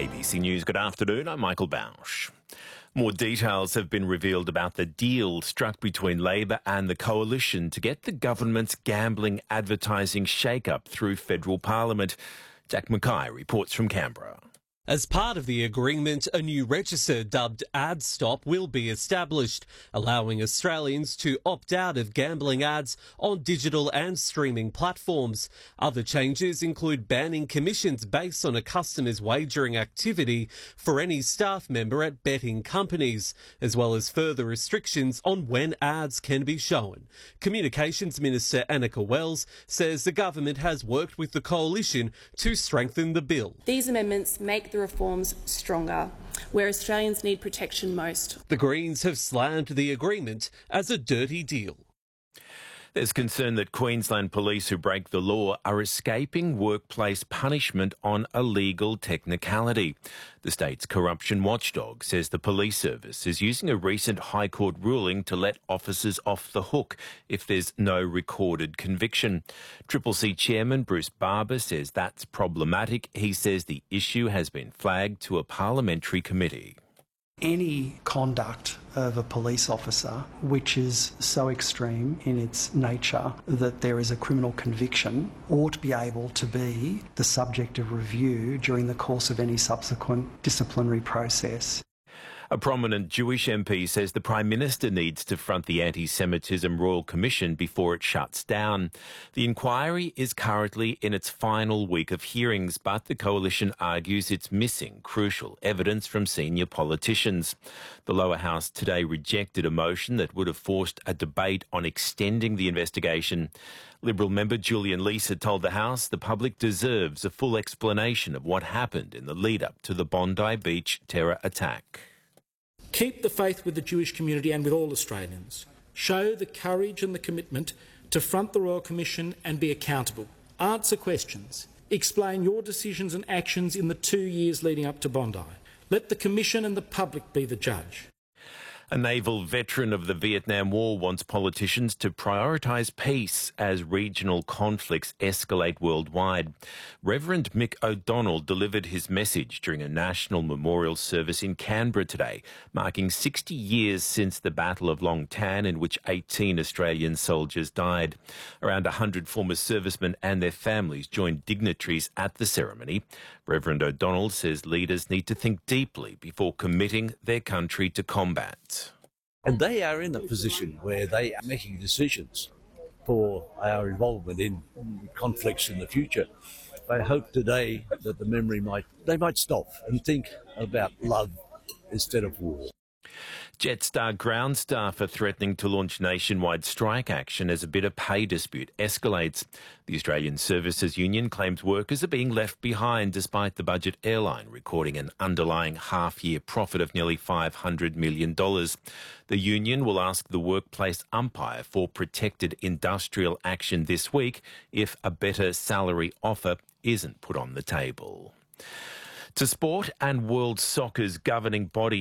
ABC News, good afternoon. I'm Michael Bausch. More details have been revealed about the deal struck between Labor and the Coalition to get the government's gambling advertising shake-up through federal parliament. Jack Mackay reports from Canberra. As part of the agreement, a new register dubbed AdStop will be established, allowing Australians to opt out of gambling ads on digital and streaming platforms. Other changes include banning commissions based on a customer's wagering activity for any staff member at betting companies, as well as further restrictions on when ads can be shown. Communications Minister Annika Wells says the government has worked with the Coalition to strengthen the bill. These amendments make the reforms stronger, where Australians need protection most. The Greens have slammed the agreement as a dirty deal. There's concern that Queensland police who break the law are escaping workplace punishment on a legal technicality. The state's corruption watchdog says the police service is using a recent High Court ruling to let officers off the hook if there's no recorded conviction. Triple C Chairman Bruce Barber says that's problematic. He says the issue has been flagged to a parliamentary committee. Any conduct of a police officer which is so extreme in its nature that there is a criminal conviction ought to be able to be the subject of review during the course of any subsequent disciplinary process. A prominent Jewish MP says the Prime Minister needs to front the Anti-Semitism Royal Commission before it shuts down. The inquiry is currently in its final week of hearings, but the Coalition argues it's missing crucial evidence from senior politicians. The lower house today rejected a motion that would have forced a debate on extending the investigation. Liberal member Julian Leeser told the House the public deserves a full explanation of what happened in the lead-up to the Bondi Beach terror attack. Keep the faith with the Jewish community and with all Australians. Show the courage and the commitment to front the Royal Commission and be accountable. Answer questions. Explain your decisions and actions in the 2 years leading up to Bondi. Let the Commission and the public be the judge. A naval veteran of the Vietnam War wants politicians to prioritise peace as regional conflicts escalate worldwide. Reverend Mick O'Donnell delivered his message during a national memorial service in Canberra today, marking 60 years since the Battle of Long Tan, in which 18 Australian soldiers died. Around 100 former servicemen and their families joined dignitaries at the ceremony. Reverend O'Donnell says leaders need to think deeply before committing their country to combat. And they are in a position where they are making decisions for our involvement in conflicts in the future. I hope today that the memory might stop and think about love instead of war. Jetstar ground staff are threatening to launch nationwide strike action as a bit of pay dispute escalates. The Australian Services Union claims workers are being left behind despite the budget airline recording an underlying half-year profit of nearly $500 million. The union will ask the workplace umpire for protected industrial action this week if a better salary offer isn't put on the table. To sport, and world soccer's governing body